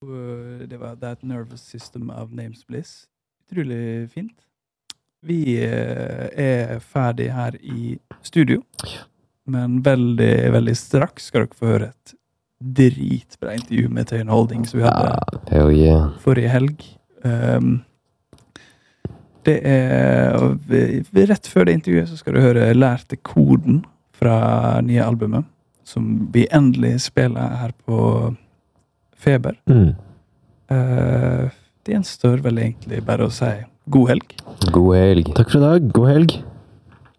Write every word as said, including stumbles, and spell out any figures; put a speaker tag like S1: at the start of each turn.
S1: Uh, Det var That Nervous System av Names Bliss. Utrolig fint. Vi eh, er ferdig her i studio, men veldig, veldig straks skal dere få høre et dritbra intervju med Tøyen Holding som vi hadde
S2: Hell yeah.
S1: forrige helg. Um, det er og vi- vi- rett før det intervjuet så skal du høre Lærte koden fra nye albumet, som vi endelig spiller her på Feber.
S2: Mm.
S1: Eh, det gjenstår vel egentlig bare å si god helg.
S2: God helg.
S3: Takk for i dag. God helg.